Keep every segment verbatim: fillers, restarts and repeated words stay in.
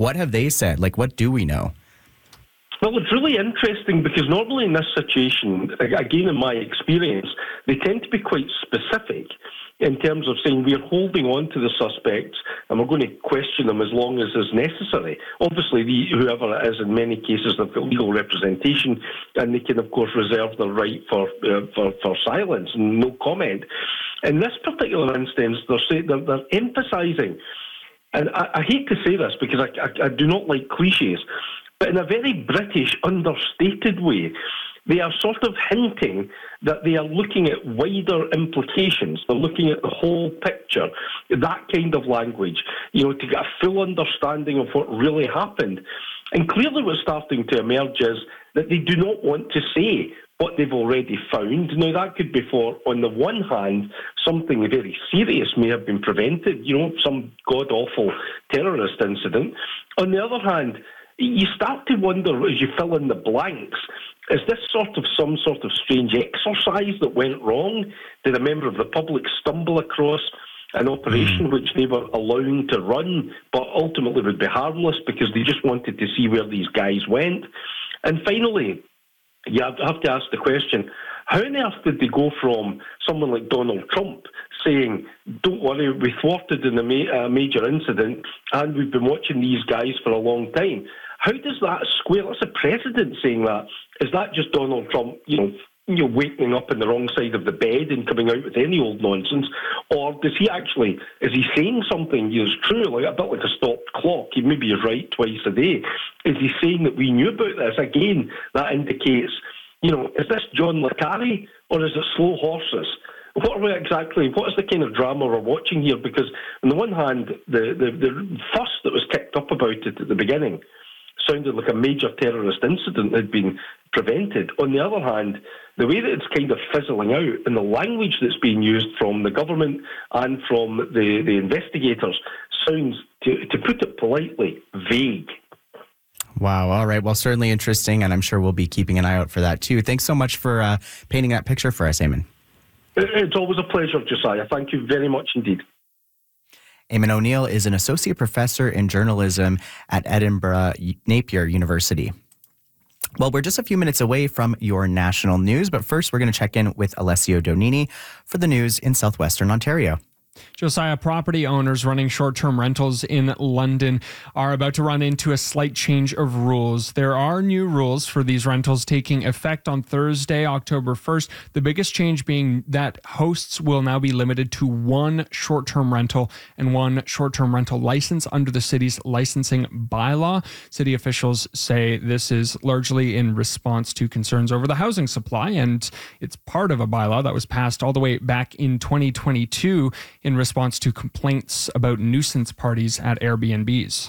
What have they said? Like, what do we know? Well, it's really interesting because normally in this situation, again, in my experience, they tend to be quite specific in terms of saying we're holding on to the suspects and we're going to question them as long as is necessary. Obviously, the, whoever it is, in many cases, they've got legal representation and they can, of course, reserve the right for uh, for, for silence and no comment. In this particular instance, they're, say, they're, they're emphasising, and I, I hate to say this because I, I, I do not like cliches, but in a very British, understated way, they are sort of hinting that they are looking at wider implications. They're looking at the whole picture, that kind of language, you know, to get a full understanding of what really happened. And clearly what's starting to emerge is that they do not want to say what they've already found. Now, that could be for, on the one hand, something very serious may have been prevented, you know, some god-awful terrorist incident. On the other hand, you start to wonder, as you fill in the blanks, is this sort of some sort of strange exercise that went wrong? Did a member of the public stumble across an operation which they were allowing to run, but ultimately would be harmless because they just wanted to see where these guys went? And finally, you have to ask the question, how on earth did they go from someone like Donald Trump saying, don't worry, we thwarted in a ma- uh, major incident and we've been watching these guys for a long time? How does that square? That's a president saying that. Is that just Donald Trump, you know, you know, waking up on the wrong side of the bed and coming out with any old nonsense? Or does he actually, is he saying something is true, like a bit like a stopped clock? He maybe is right twice a day. Is he saying that we knew about this? Again, that indicates, you know, is this John le Carré or is it slow horses? What are we exactly, what is the kind of drama we're watching here? Because on the one hand, the, the, the fuss that was kicked up about it at the beginning sounded like a major terrorist incident had been prevented. On the other hand, the way that it's kind of fizzling out and the language that's being used from the government and from the, the investigators sounds, to, to put it politely, vague. Wow. All right. Well, certainly interesting, and I'm sure we'll be keeping an eye out for that too. Thanks so much for uh, painting that picture for us, Eamon. It's always a pleasure, Josiah. Thank you very much indeed. Eamon O'Neill is an associate professor in journalism at Edinburgh Napier University. Well, we're just a few minutes away from your national news, but first we're going to check in with Alessio Donini for the news in southwestern Ontario. Josiah, property owners running short-term rentals in London are about to run into a slight change of rules. There are new rules for these rentals taking effect on Thursday, October first. The biggest change being that hosts will now be limited to one short-term rental and one short-term rental license under the city's licensing bylaw. City officials say this is largely in response to concerns over the housing supply, and it's part of a bylaw that was passed all the way back in twenty twenty-two in response to complaints about nuisance parties at Airbnbs.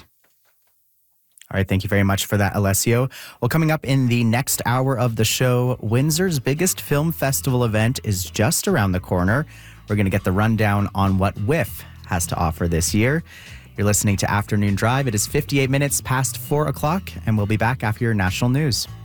All right, thank you very much for that, Alessio. Well, coming up in the next hour of the show, Windsor's biggest film festival event is just around the corner. We're going to get the rundown on what W I F has to offer this year. You're listening to Afternoon Drive. It is fifty-eight minutes past four o'clock, and we'll be back after your national news.